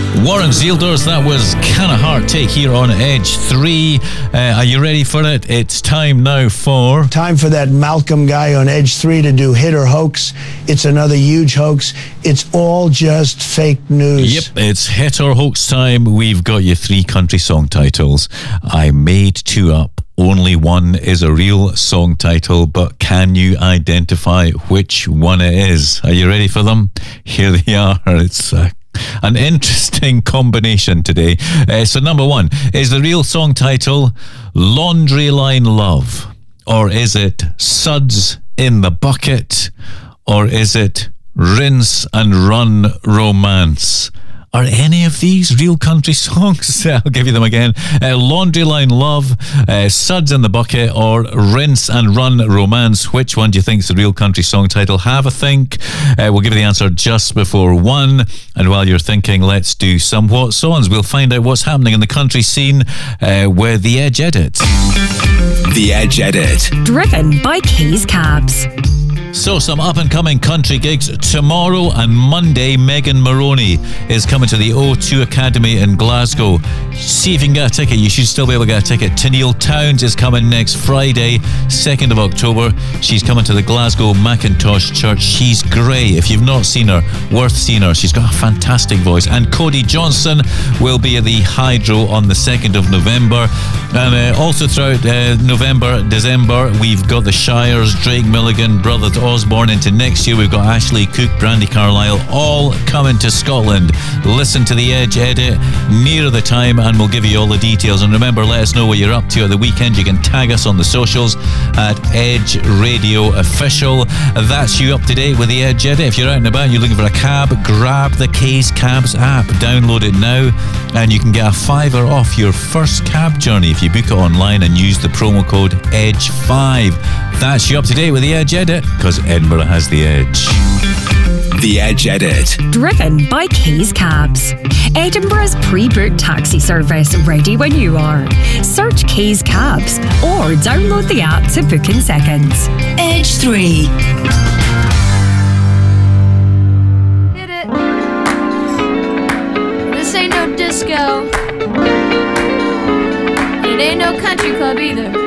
Warren Zielders, that was Can a Heart Take here on Edge 3. Are you ready for it? It's time now for... Time for that Malcolm guy on Edge 3 to do Hit or Hoax. It's another huge hoax. It's all just fake news. Yep, it's Hit or Hoax time. We've got you 3 country song titles. I made 2 up. Only one is a real song title, but can you identify which one it is? Are you ready for them? Here they are. It's an interesting combination today. So number 1, is the real song title Laundry Line Love? Or is it Suds in the Bucket? Or is it Rinse and Run Romance? Are any of these real country songs? I'll give you them again. Laundry Line Love, Suds in the Bucket, or Rinse and Run Romance. Which one do you think is the real country song title? Have a think. We'll give you the answer just before 1. And while you're thinking, let's do some What Songs. We'll find out what's happening in the country scene with The Edge Edit. The Edge Edit. Driven by K's Cabs. So, some up-and-coming country gigs tomorrow and Monday. Megan Maroney is coming to the O2 Academy in Glasgow. See if you can get a ticket. You should still be able to get a ticket. Tenille Towns is coming next Friday, 2nd of October. She's coming to the Glasgow Macintosh Church. She's great. If you've not seen her, worth seeing her. She's got a fantastic voice. And Cody Johnson will be at the Hydro on the 2nd of November. And also throughout November, December, we've got the Shires, Drake Milligan, Brothers Osborne. Into next year, we've got Ashley Cook, Brandy Carlisle, all coming to Scotland. Listen to the Edge Edit nearer the time and we'll give you all the details. And remember, let us know what you're up to at the weekend. You can tag us on the socials at Edge Radio Official. That's you up to date with the Edge Edit. If you're out and about, you're looking for a cab, grab the K's Cabs app. Download it now and you can get a $5 off your first cab journey if you book it online and use the promo code EDGE5. That's you up to date with the Edge Edit, because Edinburgh has the edge. The Edge Edit. Driven by K's Cabs. Edinburgh's pre-booked taxi service, ready when you are. Search K's Cabs or download the app to book in seconds. Edge 3. Hit it. This ain't no disco. It ain't no country club either.